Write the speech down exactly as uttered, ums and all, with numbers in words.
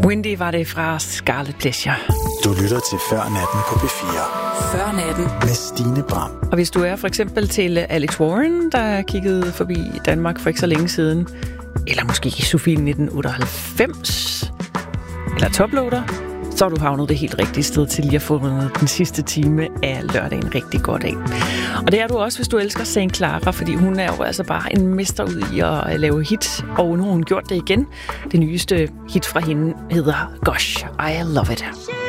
Windy var det fra Scarlet Pleasure. Du lytter til Før Natten på P fire. Før Natten med Stine Bram. Og hvis du er for eksempel til Alex Warren, der kiggede forbi Danmark for ikke så længe siden, eller måske Sofie nitten otteoghalvfems, eller Toploader, så har du havnet det helt rigtige sted til lige at få den sidste time af lørdagen rigtig godt af. Og det er du også, hvis du elsker Saint Clara, fordi hun er jo altså bare en mester ud i at lave hit, og nu har hun gjort det igen. Det nyeste hit fra hende hedder Gosh, I Love It.